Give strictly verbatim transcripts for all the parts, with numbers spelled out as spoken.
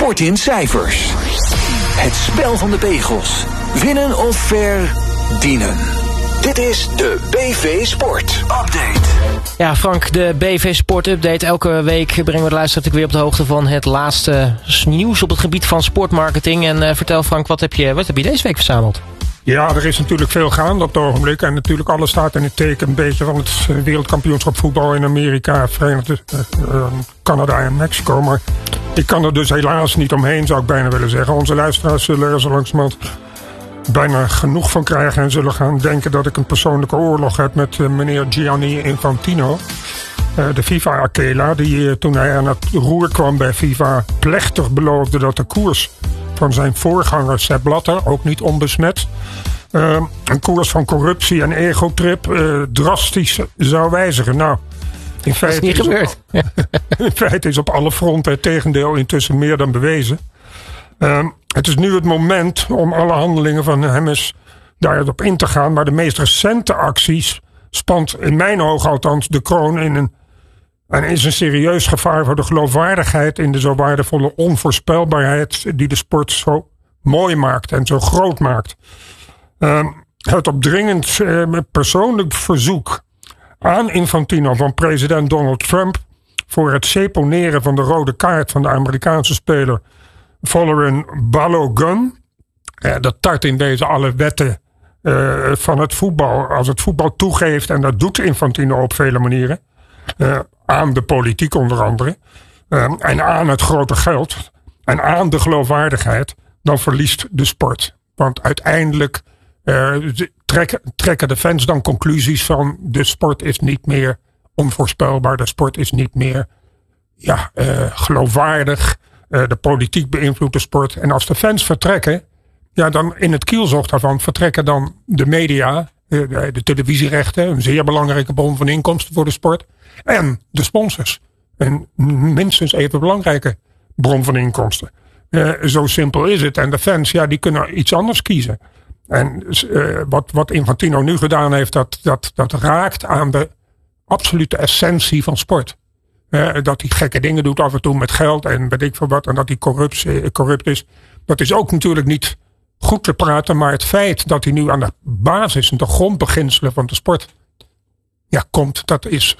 Sport in cijfers. Het spel van de pegels. Winnen of verdienen. Dit is de B V Sport Update. Ja, Frank, de B V Sport Update. Elke week brengen we de luisteraar weer op de hoogte van het laatste nieuws op het gebied van sportmarketing. En uh, vertel Frank, wat heb, je, wat heb je deze week verzameld? Ja, er is natuurlijk veel gaande op het ogenblik. En natuurlijk alles staat in het teken een beetje van het wereldkampioenschap voetbal in Amerika, Verenigde uh, uh, Canada en Mexico. Maar ik kan er dus helaas niet omheen, zou ik bijna willen zeggen. Onze luisteraars zullen er zo langzamerhand bijna genoeg van krijgen en zullen gaan denken dat ik een persoonlijke oorlog heb met uh, meneer Gianni Infantino. Uh, de FIFA-akela, die uh, toen hij aan het roer kwam bij FIFA plechtig beloofde dat de koers van zijn voorganger Sepp Blatter, ook niet onbesmet, uh, een koers van corruptie en egotrip uh, drastisch zou wijzigen. Nou, in feite dat is niet gebeurd. Op, in feite is op alle fronten het tegendeel intussen meer dan bewezen. Uh, het is nu het moment om alle handelingen van hem eens daarop in te gaan. Maar de meest recente acties spant in mijn ogen althans de kroon in een, en is een serieus gevaar voor de geloofwaardigheid in de zo waardevolle onvoorspelbaarheid die de sport zo mooi maakt en zo groot maakt. Uh, het op dringend uh, persoonlijk verzoek aan Infantino van president Donald Trump voor het seponeren van de rode kaart van de Amerikaanse speler Folarin Balogun. Uh, dat tart in deze alle wetten uh, van het voetbal. Als het voetbal toegeeft, en dat doet Infantino op vele manieren, Uh, aan de politiek onder andere, uh, en aan het grote geld en aan de geloofwaardigheid, dan verliest de sport. Want uiteindelijk uh, trekken, trekken de fans dan conclusies van de sport is niet meer onvoorspelbaar, de sport is niet meer ja, uh, geloofwaardig, uh, de politiek beïnvloedt de sport. En als de fans vertrekken, ja, dan in het kielzog daarvan vertrekken dan de media, uh, de televisierechten, een zeer belangrijke bron van inkomsten voor de sport, en de sponsors. Een minstens even belangrijke bron van inkomsten. Uh, zo simpel is het. En de fans, ja, die kunnen iets anders kiezen. En uh, wat, wat Infantino nu gedaan heeft, dat, dat, dat raakt aan de absolute essentie van sport. Uh, dat hij gekke dingen doet af en toe met geld en weet ik veel wat. En dat hij corrupt, uh, corrupt is. Dat is ook natuurlijk niet goed te praten. Maar het feit dat hij nu aan de basis en de grondbeginselen van de sport ja, komt, dat is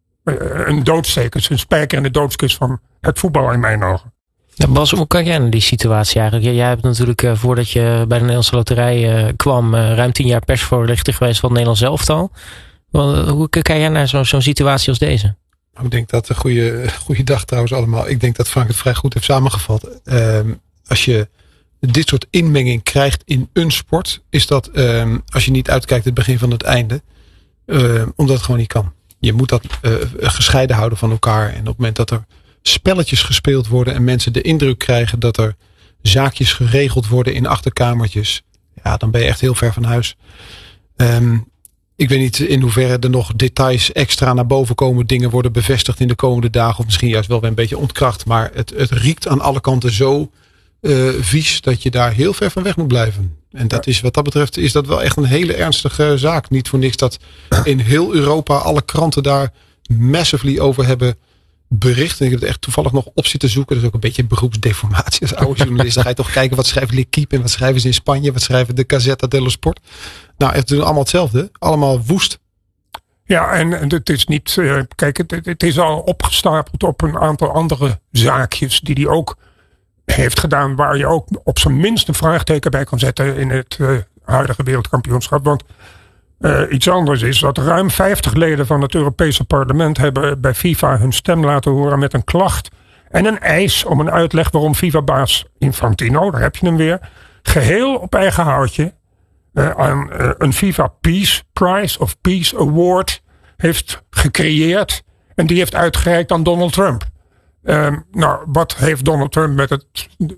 een doodsteker, een spijker in de doodskist van het voetbal in mijn ogen. Ja, Bas, hoe kijk jij naar die situatie eigenlijk? Jij hebt natuurlijk uh, voordat je bij de Nederlandse Loterij uh, kwam uh, ruim tien jaar persvoorlichter geweest van het Nederlands elftal. Uh, hoe kijk jij naar zo, zo'n situatie als deze? Ik denk dat een goede, goede dag trouwens allemaal. Ik denk dat Frank het vrij goed heeft samengevat. Uh, als je dit soort inmenging krijgt in een sport, is dat uh, als je niet uitkijkt het begin van het einde. Uh, omdat het gewoon niet kan. Je moet dat uh, gescheiden houden van elkaar. En op het moment dat er spelletjes gespeeld worden en mensen de indruk krijgen dat er zaakjes geregeld worden in achterkamertjes, ja, dan ben je echt heel ver van huis. Um, ik weet niet in hoeverre er nog details extra naar boven komen. Dingen worden bevestigd in de komende dagen. Of misschien juist wel weer een beetje ontkracht. Maar het, het riekt aan alle kanten zo uh, vies dat je daar heel ver van weg moet blijven. En dat is, wat dat betreft is dat wel echt een hele ernstige zaak. Niet voor niks dat in heel Europa alle kranten daar massively over hebben bericht. En ik heb het echt toevallig nog op zitten zoeken. Dat is ook een beetje beroepsdeformatie. Als oude journalist dan ga je toch kijken wat schrijft L'Équipe en wat schrijven ze in Spanje. Wat schrijven de Gazzetta dello Sport. Nou, het doen allemaal hetzelfde. Allemaal woest. Ja, en het is niet, uh, kijk, het, het is al opgestapeld op een aantal andere zaakjes die hij ook heeft gedaan, waar je ook op zijn minst een vraagteken bij kan zetten in het uh, huidige wereldkampioenschap. Want uh, iets anders is dat ruim vijftig leden van het Europese parlement hebben bij FIFA hun stem laten horen met een klacht en een eis om een uitleg waarom FIFA-baas Infantino, daar heb je hem weer, geheel op eigen houtje uh, aan uh, een FIFA Peace Prize of Peace Award heeft gecreëerd en die heeft uitgereikt aan Donald Trump. Um, nou, wat heeft Donald Trump met het,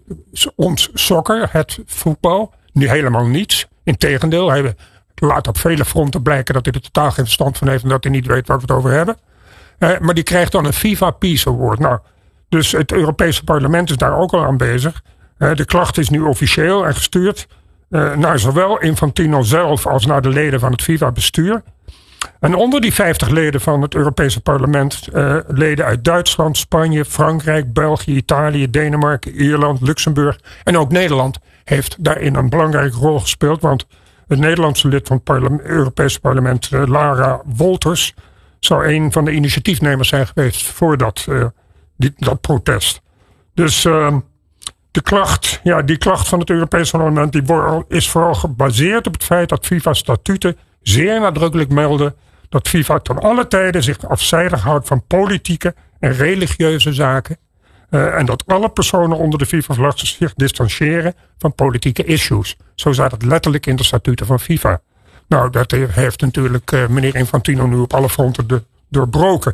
ons soccer, het voetbal? Nu helemaal niets. Integendeel, hij laat op vele fronten blijken dat hij er totaal geen verstand van heeft en dat hij niet weet waar we het over hebben. Uh, maar die krijgt dan een FIFA Peace Award. Nou, dus het Europese parlement is daar ook al aan bezig. Uh, de klacht is nu officieel en gestuurd uh, naar zowel Infantino zelf als naar de leden van het FIFA-bestuur. En onder die vijftig leden van het Europese parlement, uh, leden uit Duitsland, Spanje, Frankrijk, België, Italië, Denemarken, Ierland, Luxemburg en ook Nederland heeft daarin een belangrijke rol gespeeld. Want het Nederlandse lid van het parlement, Europese parlement, uh, Lara Wolters, zou een van de initiatiefnemers zijn geweest voor dat, uh, die, dat protest. Dus uh, de klacht, ja, die klacht van het Europese parlement die is vooral gebaseerd op het feit dat FIFA-statuten zeer nadrukkelijk melden dat FIFA ten alle tijden zich afzijdig houdt van politieke en religieuze zaken. Uh, en dat alle personen onder de FIFA-vlag zich distancieren van politieke issues. Zo staat het letterlijk in de statuten van FIFA. Nou, dat heeft natuurlijk uh, meneer Infantino nu op alle fronten de, doorbroken.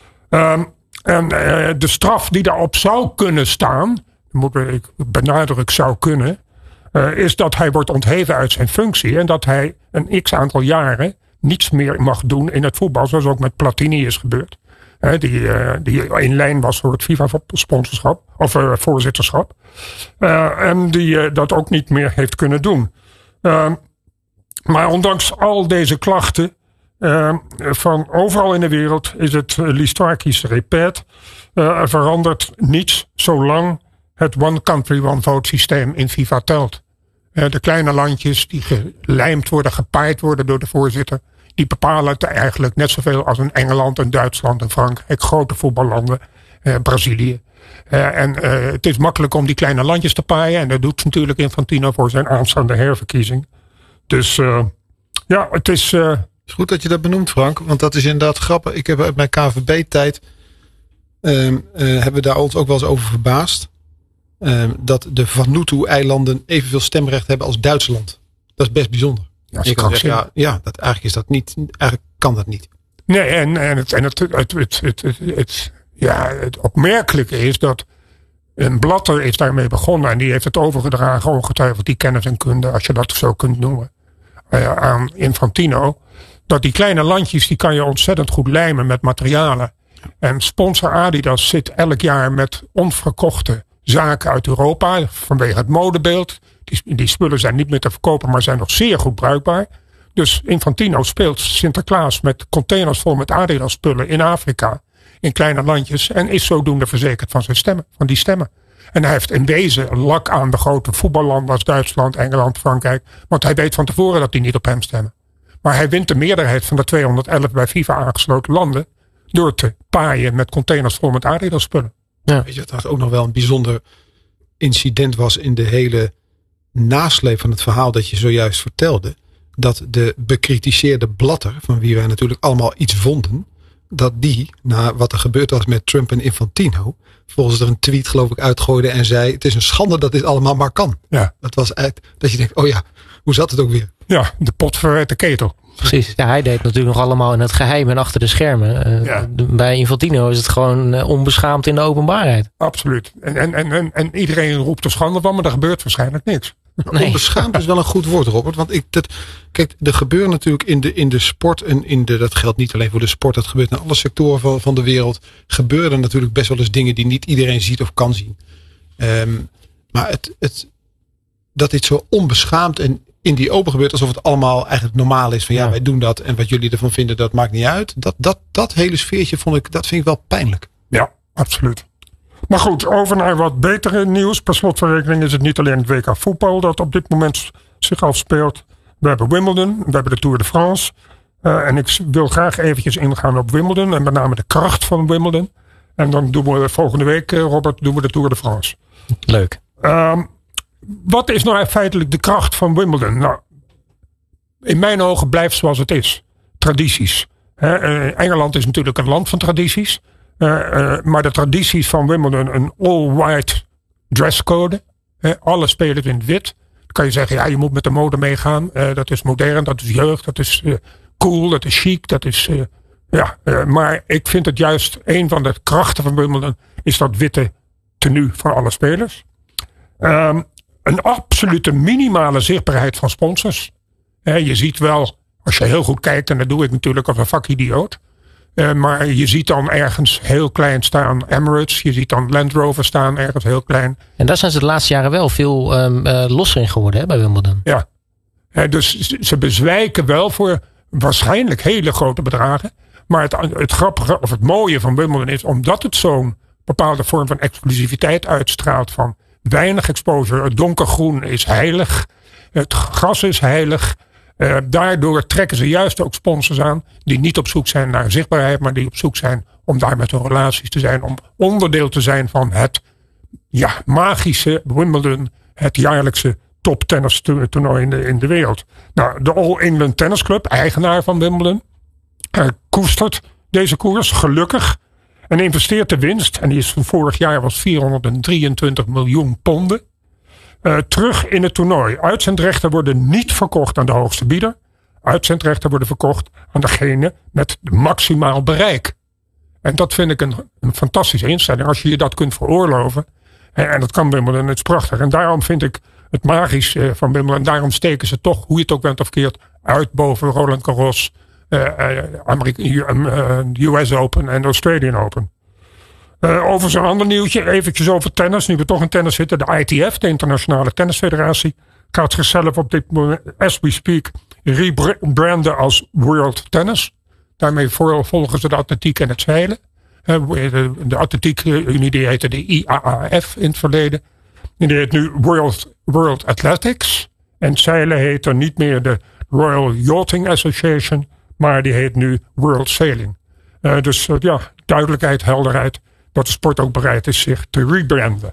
Um, en uh, de straf die daarop zou kunnen staan, moet ik benadruk zou kunnen, uh, is dat hij wordt ontheven uit zijn functie en dat hij een x-aantal jaren niets meer mag doen in het voetbal, zoals ook met Platini is gebeurd. He, die, uh, die in lijn was voor het FIFA-sponsorschap of uh, voorzitterschap. Uh, en die uh, dat ook niet meer heeft kunnen doen. Uh, maar ondanks al deze klachten uh, van overal in de wereld is het uh, l'histoire qui se répète. Uh, er verandert niets zolang het one country one vote systeem in FIFA telt. Uh, de kleine landjes die gelijmd worden, gepaaid worden door de voorzitter, die bepalen het eigenlijk net zoveel als een Engeland, een Duitsland, een Frankrijk, grote voetballanden, eh, Brazilië. Uh, en uh, het is makkelijk om die kleine landjes te paaien. En dat doet natuurlijk Infantino voor zijn aanstaande herverkiezing. Dus uh, ja, het is... Uh, Het is goed dat je dat benoemt, Frank. Want dat is inderdaad grappig. Ik heb uit mijn K V B-tijd uh, uh, hebben we daar ons ook wel eens over verbaasd. Uh, dat de Vanuatu-eilanden evenveel stemrecht hebben als Duitsland. Dat is best bijzonder. Ja, je kan zeggen, ja, ja dat, eigenlijk is dat niet. Eigenlijk kan dat niet. Nee, en, en, het, en het, het, het, het, het, het, het, ja, het opmerkelijke is dat een Blatter is daarmee begonnen en die heeft het overgedragen, ongetwijfeld die kennis en kunde, als je dat zo kunt noemen, uh, aan Infantino. Dat die kleine landjes, die kan je ontzettend goed lijmen met materialen. En sponsor Adidas zit elk jaar met onverkochte zaken uit Europa vanwege het modebeeld. Die, die spullen zijn niet meer te verkopen, maar zijn nog zeer goed bruikbaar. Dus Infantino speelt Sinterklaas met containers vol met Adidas spullen in Afrika, in kleine landjes, en is zodoende verzekerd van zijn stemmen, van die stemmen. En hij heeft in wezen een lak aan de grote voetballanden als Duitsland, Engeland, Frankrijk, want hij weet van tevoren dat die niet op hem stemmen. Maar hij wint de meerderheid van de tweehonderdelf bij FIFA aangesloten landen door te paaien met containers vol met Adidas spullen. Ja. Weet je, dat ook nog wel een bijzonder incident was in de hele nasleep van het verhaal dat je zojuist vertelde. Dat de bekritiseerde Blatter, van wie wij natuurlijk allemaal iets vonden, dat die, na wat er gebeurd was met Trump en Infantino, volgens er een tweet geloof ik uitgooide en zei, het is een schande dat dit allemaal maar kan. Ja. Dat was eigenlijk, dat je denkt, oh ja, hoe zat het ook weer? Ja, de pot verwijt de ketel. Precies, ja, hij deed natuurlijk nog allemaal in het geheim en achter de schermen. Uh, ja. Bij Infantino is het gewoon uh, onbeschaamd in de openbaarheid. Absoluut. En, en, en, en, en iedereen roept er schande van, maar er gebeurt waarschijnlijk niks. Nee. Onbeschaamd is wel een goed woord, Robert. Want ik, dat, kijk, er gebeurt natuurlijk in de, in de sport en in de, dat geldt niet alleen voor de sport, dat gebeurt in alle sectoren van, van de wereld. Gebeuren er natuurlijk best wel eens dingen die niet iedereen ziet of kan zien. Um, maar het, het, dat dit zo onbeschaamd en in die open gebeurt alsof het allemaal eigenlijk normaal is. Van ja, ja, wij doen dat en wat jullie ervan vinden, dat maakt niet uit. Dat, dat, dat hele sfeertje vond ik, dat vind ik wel pijnlijk. Ja, absoluut. Maar goed, over naar wat betere nieuws. Per slot van rekening is het niet alleen het W K voetbal dat op dit moment zich afspeelt. We hebben Wimbledon, we hebben de Tour de France. Uh, en ik wil graag eventjes ingaan op Wimbledon en met name de kracht van Wimbledon. En dan doen we volgende week, Robert, doen we de Tour de France. Leuk. Uh, wat is nou feitelijk de kracht van Wimbledon? Nou, in mijn ogen blijft zoals het is. Tradities. He, uh, Engeland is natuurlijk een land van tradities. Uh, uh, maar de tradities van Wimbledon, een all-white dresscode. Uh, alle spelers in het wit. Dan kan je zeggen, ja, je moet met de mode meegaan. Uh, dat is modern, dat is jeugd, dat is uh, cool, dat is chic. Dat is, uh, ja, uh, maar ik vind het juist een van de krachten van Wimbledon is dat witte tenue van alle spelers. Um, een absolute minimale zichtbaarheid van sponsors. Uh, je ziet wel, als je heel goed kijkt, en dat doe ik natuurlijk als een vakidioot. Uh, maar je ziet dan ergens heel klein staan Emirates. Je ziet dan Land Rover staan ergens heel klein. En daar zijn ze de laatste jaren wel veel um, uh, losser in geworden, hè, bij Wimbledon. Ja, uh, dus ze bezwijken wel voor, waarschijnlijk hele grote bedragen. Maar het, het grappige of het mooie van Wimbledon is, omdat het zo'n bepaalde vorm van exclusiviteit uitstraalt, van weinig exposure. Het donkergroen is heilig. Het gras is heilig. Uh, daardoor trekken ze juist ook sponsors aan die niet op zoek zijn naar zichtbaarheid, maar die op zoek zijn om daar met hun relaties te zijn. Om onderdeel te zijn van het ja, magische Wimbledon. Het jaarlijkse top tennis toernooi in de, in de wereld. Nou, de All England Tennis Club, eigenaar van Wimbledon, uh, koestert deze koers gelukkig. En investeert de winst, en die is van vorig jaar was vierhonderddrieëntwintig miljoen ponden. Uh, terug in het toernooi. Uitzendrechten worden niet verkocht aan de hoogste bieder. Uitzendrechten worden verkocht aan degene met maximaal bereik. En dat vind ik een, een fantastische instelling. Als je je dat kunt veroorloven. En, en dat kan Wimbledon, het is prachtig. En daarom vind ik het magisch uh, van Wimbledon. En daarom steken ze toch, hoe je het ook bent of keert, uit boven Roland Garros, uh, uh, Amerika, uh, U S Open en Australian Open. Uh, over zo'n ander nieuwtje, eventjes over tennis. Nu we toch in tennis zitten, de I T F, de Internationale Tennisfederatie, gaat zichzelf op dit moment, as we speak, rebranden als World Tennis. Daarmee volgen ze de atletiek en het zeilen. Uh, de atletiekunie die heette de I A A F in het verleden. Die heet nu World, World Athletics. En het zeilen heet dan niet meer de Royal Yachting Association, maar die heet nu World Sailing. Uh, dus uh, ja, duidelijkheid, helderheid. Dat de sport ook bereid is zich te rebranden.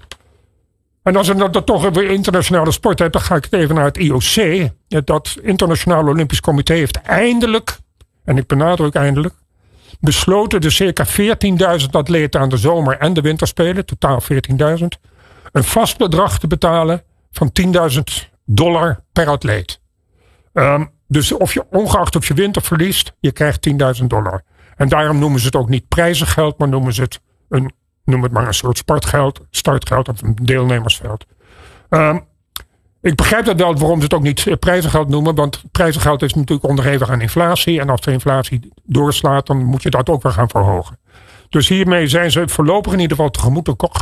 En als je dat toch weer internationale sport hebt, dan ga ik even naar het I O C. Dat Internationale Olympisch Comité heeft eindelijk, en ik benadruk eindelijk, besloten de circa veertienduizend atleten aan de zomer- en de winterspelen, totaal veertienduizend, een vast bedrag te betalen van tienduizend dollar per atleet. Um, dus of je, ongeacht of je wint of verliest, je krijgt tienduizend dollar. En daarom noemen ze het ook niet prijzengeld, maar noemen ze het een, noem het maar een soort startgeld, startgeld of een deelnemersveld. Um, ik begrijp dat wel waarom ze het ook niet prijzengeld noemen, want prijzengeld is natuurlijk onderhevig aan inflatie. En als de inflatie doorslaat, dan moet je dat ook weer gaan verhogen. Dus hiermee zijn ze voorlopig in ieder geval tegemoet